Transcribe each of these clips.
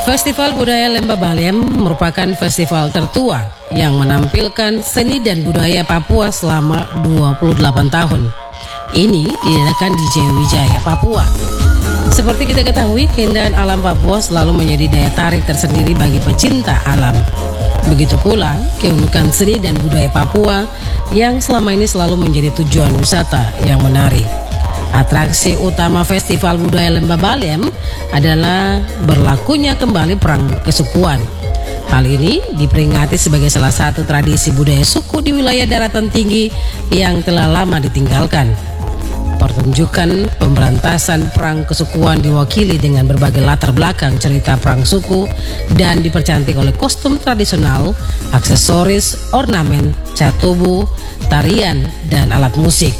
Festival Budaya Lembah Baliem merupakan festival tertua yang menampilkan seni dan budaya Papua selama 28 tahun. Ini diadakan di Jayawijaya, Papua. Seperti kita ketahui, keindahan alam Papua selalu menjadi daya tarik tersendiri bagi pecinta alam. Begitu pula keunikan seni dan budaya Papua yang selama ini selalu menjadi tujuan wisata yang menarik. Atraksi utama Festival Budaya Lembah Baliem adalah berlakunya kembali Perang Kesukuan. Hal ini diperingati sebagai salah satu tradisi budaya suku di wilayah daratan tinggi yang telah lama ditinggalkan. Pertunjukan pemberantasan Perang Kesukuan diwakili dengan berbagai latar belakang cerita perang suku dan dipercantik oleh kostum tradisional, aksesoris, ornamen, cat tubuh, tarian, dan alat musik.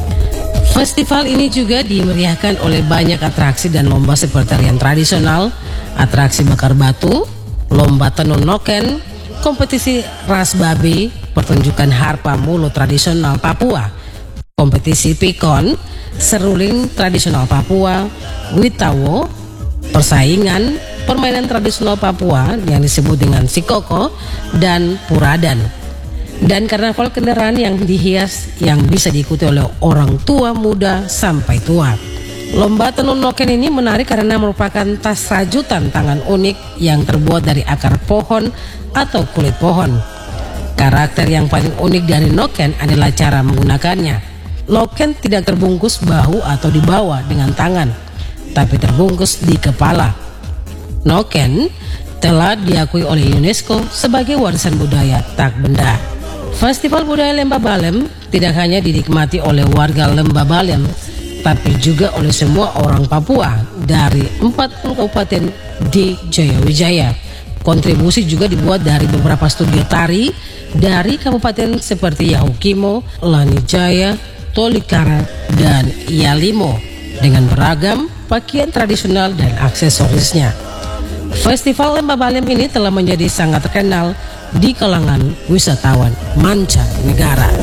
Festival ini juga dimeriahkan oleh banyak atraksi dan lomba seperti tarian tradisional, atraksi bakar batu, lomba tenun noken, kompetisi ras babi, pertunjukan harpa mulut tradisional Papua, kompetisi pikon, seruling tradisional Papua, witawo, persaingan, permainan tradisional Papua yang disebut dengan sikoko, dan puradan. Dan karnaval kendaraan yang dihias yang bisa diikuti oleh orang tua, muda, sampai tua. Lomba tenun noken ini menarik karena merupakan tas rajutan tangan unik yang terbuat dari akar pohon atau kulit pohon. Karakter yang paling unik dari noken adalah cara menggunakannya. Noken tidak terbungkus bahu atau dibawa dengan tangan, tapi terbungkus di kepala. Noken telah diakui oleh UNESCO sebagai warisan budaya tak benda. Festival Budaya Lembah Baliem tidak hanya dinikmati oleh warga Lembah Baliem, tapi juga oleh semua orang Papua dari 40 kabupaten di Jayawijaya. Kontribusi juga dibuat dari beberapa studio tari dari kabupaten seperti Yahukimo, Lanijaya, Tolikara, dan Yalimo dengan beragam pakaian tradisional dan aksesorisnya. Festival Lembah Baliem ini telah menjadi sangat terkenal di kalangan wisatawan mancanegara.